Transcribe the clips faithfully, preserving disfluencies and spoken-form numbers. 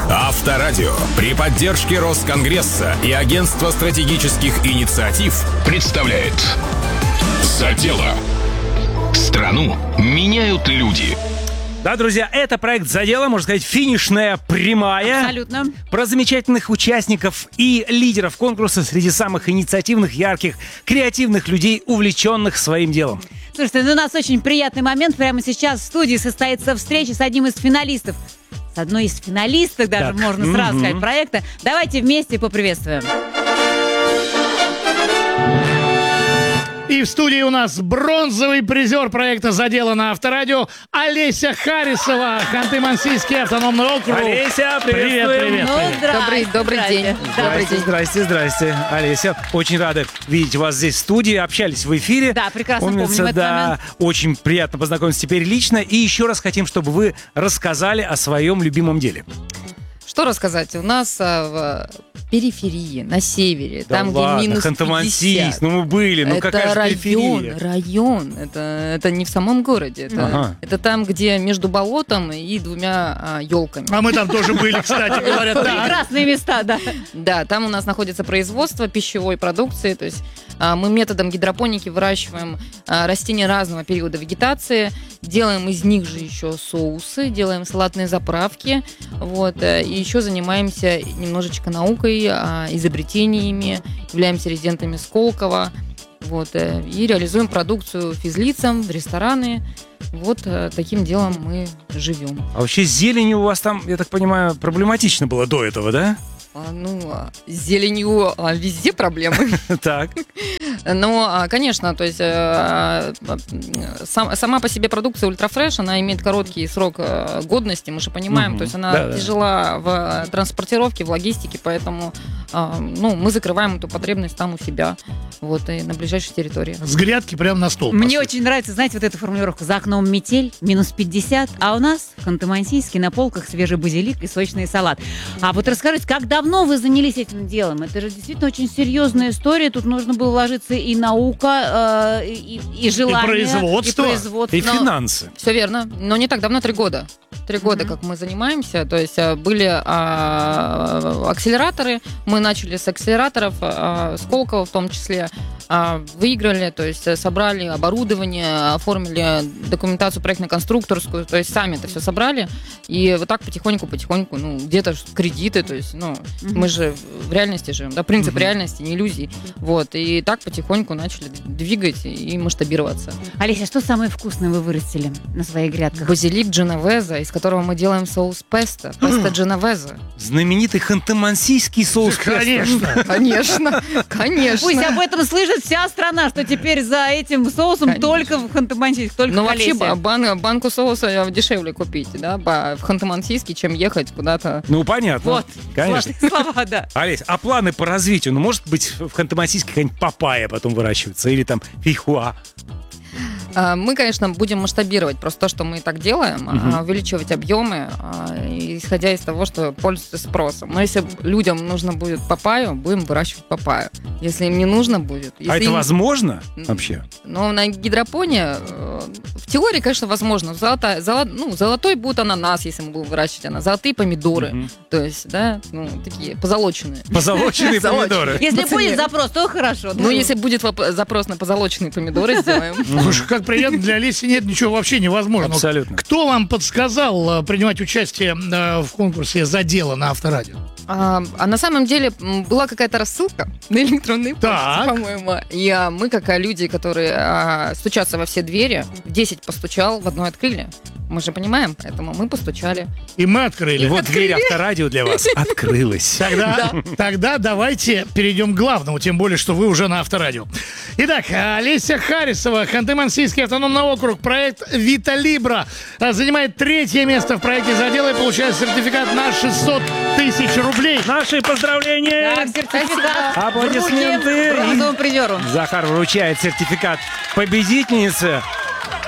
Авторадио при поддержке Росконгресса и Агентства стратегических инициатив представляет «За дело». Страну меняют люди. Да, друзья, это проект «За дело», можно сказать, финишная прямая. Абсолютно. Про замечательных участников и лидеров конкурса среди самых инициативных, ярких, креативных людей, увлеченных своим делом. Слушайте, ну, у нас очень приятный момент. Прямо сейчас в студии состоится встреча с одним из финалистов. С одной из финалисток даже, Так. можно сразу Мгм. сказать, проекта. Давайте вместе поприветствуем. И в студии у нас бронзовый призер проекта «За дело» на Авторадио Олеся Харисова, Ханты-Мансийский автономный округ. Олеся, Привет, приветствуем. привет, Ну, привет. здрасте, Добрый- добрый здрасте. день. Да. Добрый Здрасте, день. здрасте, здрасте. Олеся, очень рада видеть вас здесь в студии. Общались в эфире. Да, прекрасно Умница, помним этот да. момент. Очень приятно познакомиться теперь лично. И еще раз хотим, чтобы вы рассказали о своем любимом деле. Что рассказать? У нас а, в периферии, на севере, Да там, ладно, где минус Ханты-Мансийск, пятьдесят. ну мы были, ну Это какая же район, периферия. район. Это, это не в самом городе. Это, Ага. это там, где между болотом и двумя а, елками. А мы там тоже были, кстати, говорят. Да. Прекрасные места, да. Да, там у нас находится производство пищевой продукции. То есть а, мы методом гидропоники выращиваем а, растения разного периода вегетации, делаем из них же еще соусы, делаем салатные заправки. Вот, э, и еще занимаемся немножечко наукой, а, изобретениями, являемся резидентами Сколково. Вот, э, и реализуем продукцию физлицам, в рестораны. Вот э, таким делом мы живем. А вообще с зеленью у вас там, я так понимаю, проблематично было до этого, да? А, ну, а, с зеленью а, везде проблемы. Так. Но, а, конечно, то есть э, э, сам- сама по себе продукция ультрафреш, она имеет короткий срок э, годности, мы же понимаем, Мгм. то есть она Да-да. тяжела в э, транспортировке, в логистике, поэтому э, ну, мы закрываем эту потребность там у себя, вот, и на ближайшей территории. С грядки прямо на стол. Мне по сути. очень нравится, знаете, вот эта формулировка. За окном метель, минус пятьдесят, а у нас в Ханты-Мансийске на полках свежий базилик и сочный салат. А вот расскажите, как давно вы занялись этим делом? Это же действительно очень серьезная история. Тут нужно было вложиться и наука, э, и, и желание. производство. И производство. И Но- финансы. Все верно, но не так давно, три года. Три года, Мгм. как мы занимаемся, то есть а, были а, акселераторы, мы начали с акселераторов, а, Сколково в том числе, а, выиграли, то есть а, собрали оборудование, оформили документацию проектно-конструкторскую, то есть сами это все собрали, и вот так потихоньку-потихоньку, ну, где-то ж кредиты, то есть, ну, Мгм. мы же в реальности живем, да, принцип Мгм. реальности, не иллюзий, вот, и так потихоньку начали двигать и масштабироваться. Олеся, что самое вкусное вы вырастили на своих грядках? Базилик дженовеза, из которого мы делаем соус песто. Песто дженовеза. Знаменитый ханты-мансийский соус. Конечно. Конечно, конечно. Пусть об этом слышит вся страна, что теперь за этим соусом Конечно. только в Ханты-Мансийск, только Ну в вообще Олесе. ба- бан- банку соуса дешевле купить, да, ба- в Ханты-Мансийске, чем ехать куда-то. Ну, понятно. Вот, Конечно. сложные слова, да. Олесь, а планы по развитию? Ну, может быть, в Ханты-Мансийске какая-нибудь папайя потом выращивается? Или там фейхуа? А, Мы, конечно, будем масштабировать просто то, что мы и так делаем, Мгм. а, увеличивать объемы, а, исходя из того, что пользуется спросом. Но если людям нужно будет папайю, будем выращивать папайю. Если им не нужно будет... А если это им- возможно М. вообще? Но на гидропоне э, в теории, конечно, возможно. Золотая, золо- ну, золотой будет ананас, если мы будем выращивать ананас. Золотые помидоры. Мгм. То есть, да, ну, такие позолоченные. Позолоченные Позолоченные. помидоры. Если По цене. будет запрос, то хорошо. Ну, если будет воп- запрос на позолоченные помидоры, сделаем. Слушай, как приятно, для Олеси нет ничего вообще невозможного. Абсолютно. Кто вам подсказал э, принимать участие э, в конкурсе «За дело» на Авторадио? А, а на самом деле м, была какая-то рассылка на электронной почте, Так. по-моему. И а, мы, как а, люди, которые а, стучатся во все двери, в десять постучал, в одной открыли. Мы же понимаем, поэтому мы постучали. И мы открыли. И вот дверь Авторадио для вас открылась. Тогда, тогда давайте перейдем к главному, тем более, что вы уже на Авторадио. Итак, Олеся Харисова, Ханты-Мансийский автономный округ, проект «Вита Либра» занимает третье место в проекте «За дело» и получает сертификат на шестьсот тысяч рублей. Наши поздравления! Так, сертификат. Аплодисменты. Бронзовому призеру. Захар вручает сертификат победительнице.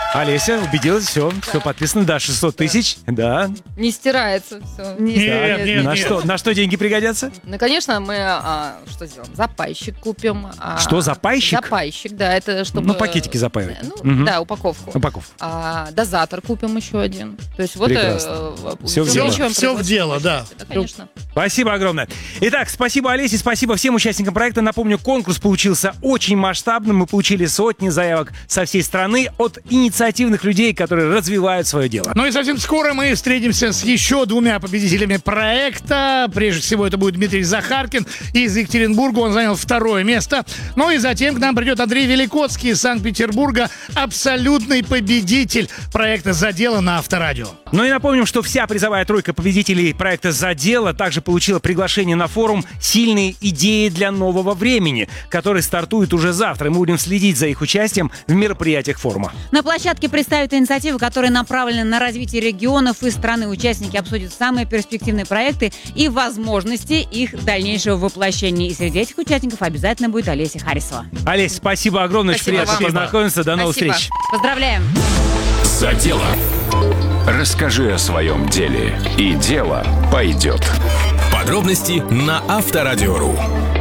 Олеся, убедилась, все, все подписано, да, шестьсот тысяч, да. Не стирается все. Нет, Так, нет, на, нет. Что, на что деньги пригодятся? Ну, конечно, мы а, что сделаем? Запайщик купим. а, Что, запайщик? Запайщик, да, это чтобы... Ну, пакетики запаивать. Ну, Мгм. да, упаковку. Упаковку. А, дозатор купим еще один. То есть вот... Прекрасно. э, Всё в увеличиваем дело. Всё в производство дело, да. мощности. Да, конечно. Спасибо огромное. Итак, спасибо Олесе, спасибо всем участникам проекта. Напомню, конкурс получился очень масштабным. Мы получили сотни заявок со всей страны от инициативных людей, которые развивают свое дело. Ну и совсем скоро мы встретимся с еще двумя победителями проекта. Прежде всего, это будет Дмитрий Захаркин из Екатеринбурга. Он занял второе место. Ну и затем к нам придет Андрей Великоцкий из Санкт-Петербурга. Абсолютный победитель проекта «Задело» на Авторадио. Ну и напомним, что вся призовая тройка победителей проекта «Задело» также получила приглашение на форум «Сильные идеи для нового времени», который стартует уже завтра. И мы будем следить за их участием в мероприятиях форума. На площадке представят инициативы, которые направлены на развитие регионов и страны. Участники обсудят самые перспективные проекты и возможности их дальнейшего воплощения. И среди этих участников обязательно будет Олеся Харисова. Олесь, спасибо огромное, очень Спасибо приятно вам. познакомиться. До новых Спасибо. встреч. Поздравляем! За дело. Расскажи о своем деле, и дело пойдет. Подробности на Авторадио.ру.